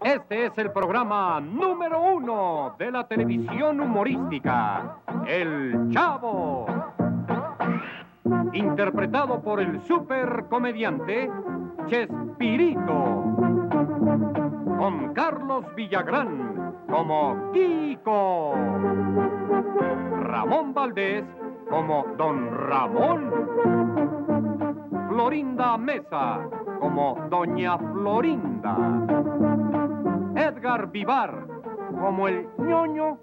Este es el programa número 1 de la televisión humorística, El Chavo. Interpretado por el supercomediante Chespirito. Con Carlos Villagrán como Kiko. Ramón Valdés como Don Ramón. Florinda Mesa como Doña Florinda. Edgar Vivar como el ñoño.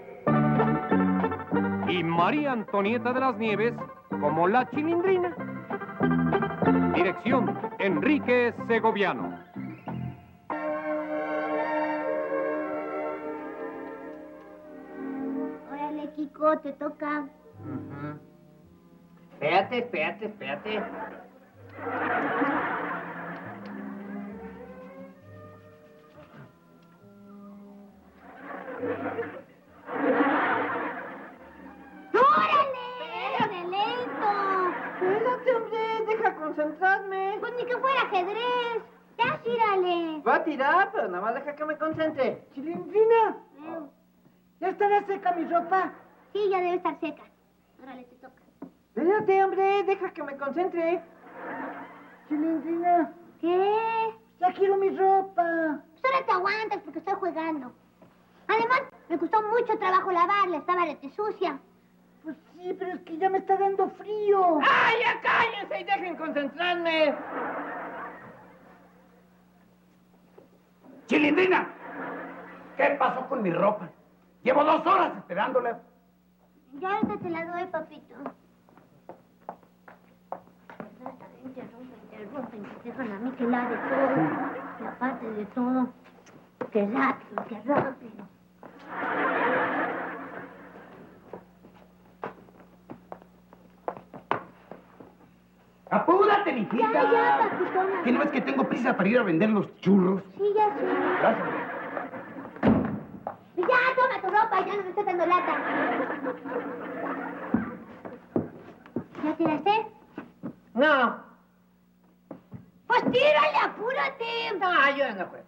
Y María Antonieta de las Nieves como la Chilindrina. Dirección, Enrique Segoviano. Órale, Kiko, te toca. Espérate. ¡Órale! ¡Lento! Espérate, hombre, deja concentrarme. Pues ni que fuera ajedrez. Ya, tírale. Va a tirar, pero nada más deja que me concentre. Chilindrina, ¿ya estará seca mi ropa? Sí, ya debe estar seca. Órale, te toca. Espérate, hombre, deja que me concentre. Chilindrina, ¿Qué? ya quiero mi ropa. Pues ahora te aguantas porque estoy jugando. Además, me costó mucho trabajo lavarla. Estaba rete sucia. Pues sí, pero es que ya me está dando frío. ¡Ay, ya cállense y dejen concentrarme! ¡Chilindrina! ¿Qué pasó con mi ropa? Llevo 2 horas esperándola. Ya ahorita te la doy, papito. Interrumpen, que dejan a mí que la de todo. Y aparte de todo, que rápido. ¡Apúrate, mijita! Ya, papito. ¿Qué no ves que tengo prisa para ir a vender los churros? Sí, ya sé. Gracias. Ya, toma tu ropa, ya no me estés dando lata. ¿Ya tiraste? No. Pues tírale, apúrate. No, yo no juego.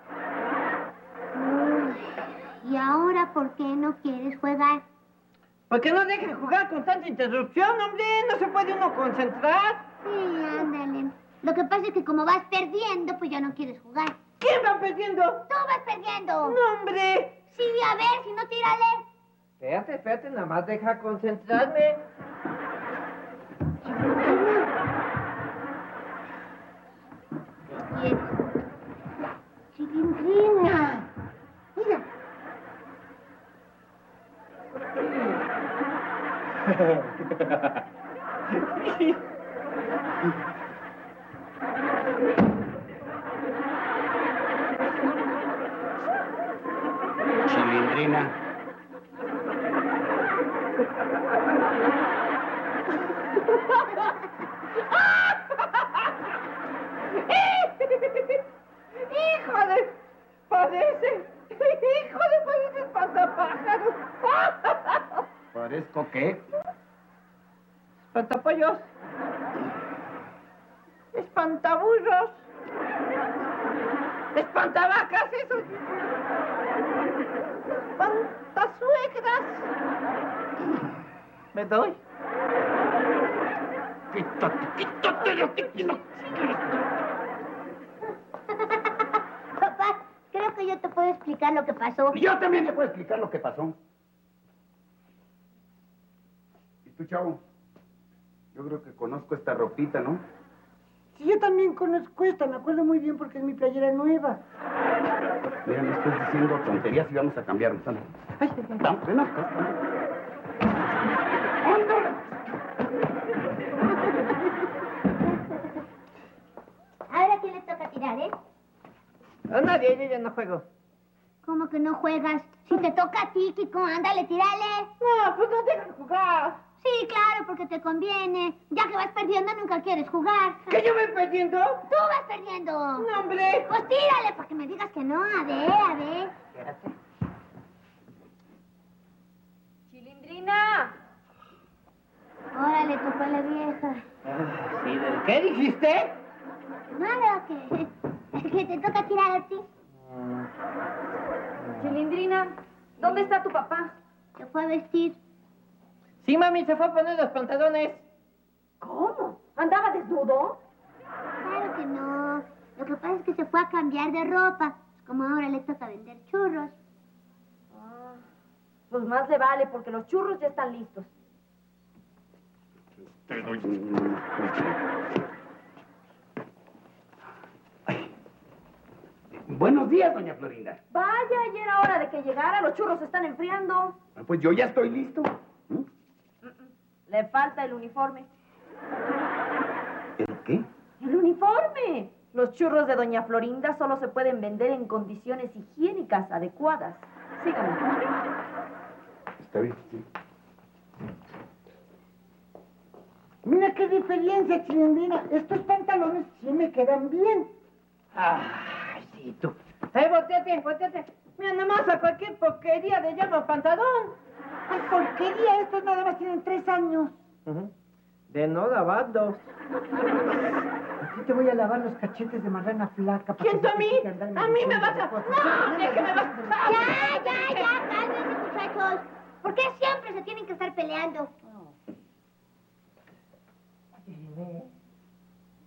¿Y ahora por qué no quieres jugar? ¿Por qué no dejen jugar con tanta interrupción, hombre? No se puede uno concentrar. Sí, ándale. Lo que pasa es que como vas perdiendo, pues ya no quieres jugar. ¿Quién va perdiendo? ¡Tú vas perdiendo! ¡No, hombre! Sí, a ver, si no, tírale. Espérate, nada más deja concentrarme. Chilindrina. Mira. Chilindrina. ¡Híjole! Parece espantapájaros. ¿Parezco qué? Espantapollos. Espantaburros. Espantavacas, esos. Espantasuegras. ¿Me doy? Quítate de aquí, no. Papá, creo que yo te puedo explicar lo que pasó. Yo también te puedo explicar lo que pasó. ¿Y tú, chavo? Yo creo que conozco esta ropita, ¿no? Sí, yo también conozco esta, me acuerdo muy bien porque es mi playera nueva. Mira, me estás diciendo tonterías y vamos a cambiarnos. ¿Sale? Vamos, ven acá. Ahora, ¿quién le toca tirar, A nadie, yo ya no juego. ¿Cómo que no juegas? Si te toca a ti, Kiko, ándale, tírale. No, pues no dejan jugar. Sí, claro, porque te conviene. Ya que vas perdiendo, nunca quieres jugar. ¿Que yo voy perdiendo? ¡Tú vas perdiendo! No, hombre. Pues tírale, para que me digas que no. A ver. Espérate. ¡Chilindrina! Órale, tocó la vieja. Sí, ¿qué dijiste? Nada, que te toca tirar a ti. Chilindrina, ¿dónde está tu papá? Se fue a vestir. Sí, mami, se fue a poner los pantalones. ¿Cómo? ¿Andaba desnudo? Claro que no. Lo que pasa es que se fue a cambiar de ropa. Pues como ahora le toca vender churros. Pues más le vale, porque los churros ya están listos. Te doy. Ay. Buenos días, doña Florinda. Vaya, ya era hora de que llegara. Los churros se están enfriando. Pues yo ya estoy listo. Le falta el uniforme. ¿El qué? ¡El uniforme! Los churros de doña Florinda solo se pueden vender en condiciones higiénicas adecuadas. Síganme. Está bien, sí. Mira qué diferencia, Chilindrina. Estos pantalones sí me quedan bien. Ay, sí, tú. Volteate, volteate. Mira, nada más a cualquier porquería le llaman pantalón. Ay, porquería, estos nada más tienen 3 años. De no lavados. Aquí te voy a lavar los cachetes de marrana flaca. ¿Quién, a mí? A mí me vas a... ¡No! ¿De qué me vas a...? Ya, cálmense, muchachos. ¿Por qué siempre se tienen que estar peleando?